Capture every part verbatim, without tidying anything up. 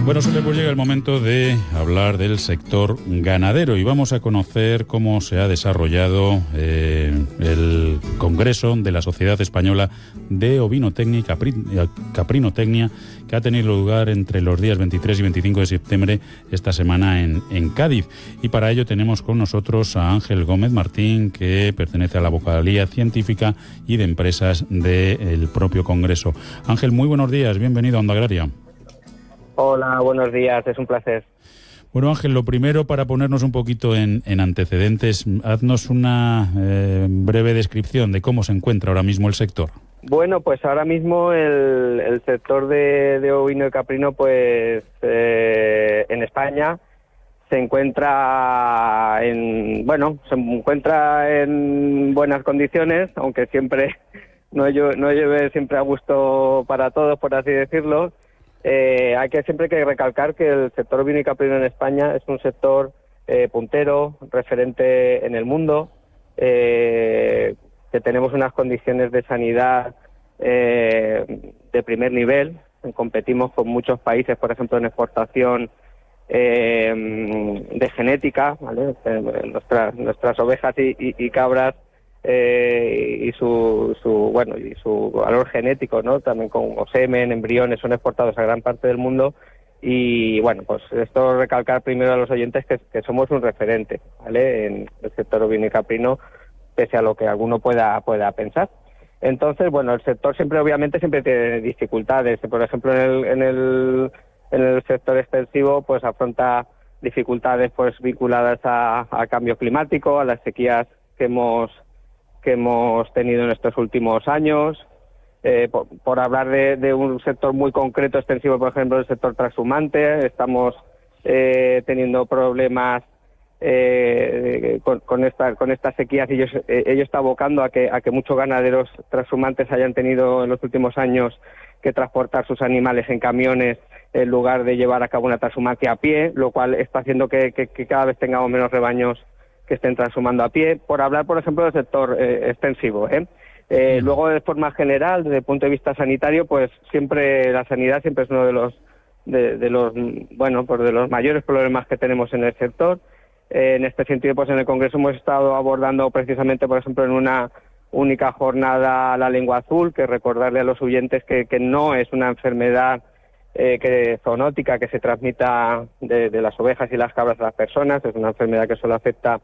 Bueno, Soler, pues llega el momento de hablar del sector ganadero y vamos a conocer cómo se ha desarrollado eh, el Congreso de la Sociedad Española de Ovinotecnia y Capri, Caprinotecnia, que ha tenido lugar entre los días veintitrés y veinticinco de septiembre esta semana en, en Cádiz. Y para ello tenemos con nosotros a Ángel Gómez Martín, que pertenece a la vocalía científica y de empresas del propio Congreso. Ángel, muy buenos días, bienvenido a Onda Agraria. Hola, buenos días, es un placer. Bueno, Ángel, lo primero, para ponernos un poquito en, en antecedentes, haznos una eh, breve descripción de cómo se encuentra ahora mismo el sector. Bueno, pues ahora mismo el, el sector de, de ovino y caprino, pues eh, en España se encuentra en, bueno, se encuentra en buenas condiciones, aunque siempre no llueve, no llueve siempre a gusto para todos, por así decirlo. Eh, hay que siempre que recalcar que el sector ovino y caprino en España es un sector eh, puntero, referente en el mundo, eh, que tenemos unas condiciones de sanidad eh, de primer nivel. Competimos con muchos países, por ejemplo, en exportación eh, de genética, ¿vale? Nuestras, nuestras ovejas y, y, y cabras Eh, y su, su bueno y su valor genético, ¿no? También con semen, embriones, son exportados a gran parte del mundo. Y bueno, pues esto recalcar primero a los oyentes que, que somos un referente, ¿vale?, en el sector ovino y caprino, pese a lo que alguno pueda pueda pensar. Entonces, bueno, el sector siempre, obviamente, siempre tiene dificultades. Por ejemplo, en el en el en el sector extensivo, pues afronta dificultades pues vinculadas a, a cambio climático, a las sequías que hemos que hemos tenido en estos últimos años. Eh, por, por hablar de, de un sector muy concreto, extensivo, por ejemplo, el sector trashumante, estamos eh, teniendo problemas eh, con, con, esta, con estas sequías, y ellos, eh, ello está abocando a que, a que muchos ganaderos trashumantes hayan tenido en los últimos años que transportar sus animales en camiones en lugar de llevar a cabo una transhumancia a pie, lo cual está haciendo que, que, que cada vez tengamos menos rebaños que estén transhumando a pie, por hablar, por ejemplo, del sector eh, extensivo, ¿eh? Eh, luego, de forma general, desde el punto de vista sanitario, pues siempre la sanidad siempre es uno de los de, de los bueno, pues de los mayores problemas que tenemos en el sector. Eh, en este sentido, pues en el Congreso hemos estado abordando precisamente, por ejemplo, en una única jornada la lengua azul, que recordarle a los oyentes que, que no es una enfermedad eh, que zoonótica que se transmita de, de las ovejas y las cabras a las personas, es una enfermedad que solo afecta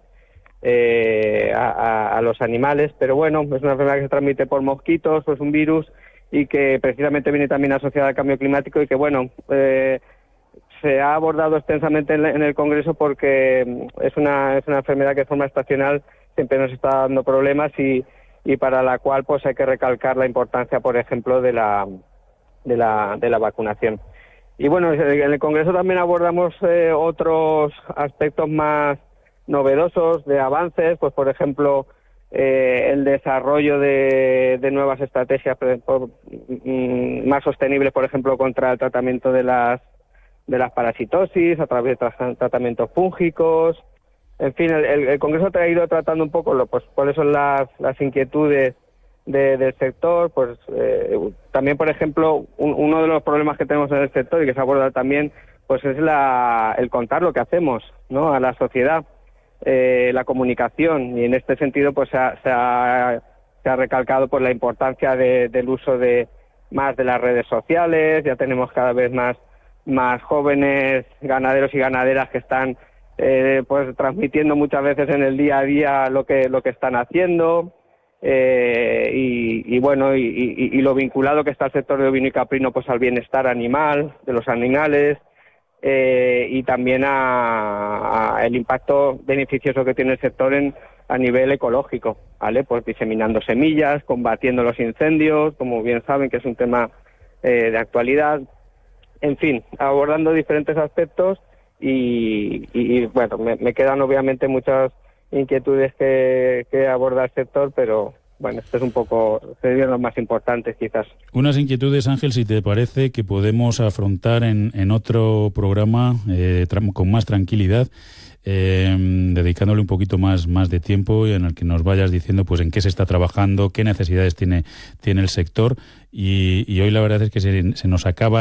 Eh, a, a, a los animales, pero bueno, es una enfermedad que se transmite por mosquitos, pues un virus, y que precisamente viene también asociada al cambio climático, y que bueno, eh, se ha abordado extensamente en, en el Congreso porque es una, es una enfermedad que de forma estacional siempre nos está dando problemas, y, y para la cual pues hay que recalcar la importancia, por ejemplo, de la, de la, de la vacunación. Y bueno, en el Congreso también abordamos eh, otros aspectos más novedosos de avances, pues por ejemplo eh, el desarrollo de, de nuevas estrategias por, por, mm, más sostenibles, por ejemplo, contra el tratamiento de las de las parasitosis a través de tra- tratamientos fúngicos. En fin, el, el, el Congreso ha ido tratando un poco lo, pues cuáles son las, las inquietudes de, del sector. Pues eh, también, por ejemplo, un, uno de los problemas que tenemos en el sector y que se aborda también, pues es la, el contar lo que hacemos, ¿no?, a la sociedad. Eh, la comunicación, y en este sentido pues se ha, se ha, se ha recalcado pues la importancia de, del uso de más de las redes sociales. Ya tenemos cada vez más más jóvenes ganaderos y ganaderas que están eh, pues transmitiendo muchas veces en el día a día lo que lo que están haciendo, eh, y, y bueno y, y, y lo vinculado que está el sector de ovino y caprino pues al bienestar animal de los animales. Eh, y también a, a el impacto beneficioso que tiene el sector en, a nivel ecológico, ¿vale? Pues diseminando semillas, combatiendo los incendios, como bien saben que es un tema eh, de actualidad. En fin, abordando diferentes aspectos y, y, y bueno, me, me quedan obviamente muchas inquietudes que, que aborda el sector, pero bueno, esto es un poco, serían los más importantes quizás. Unas inquietudes, Ángel, si te parece, que podemos afrontar en, en otro programa eh, tra- con más tranquilidad, eh, dedicándole un poquito más, más de tiempo, y en el que nos vayas diciendo pues en qué se está trabajando, qué necesidades tiene, tiene el sector, y, y hoy la verdad es que se, se nos acaba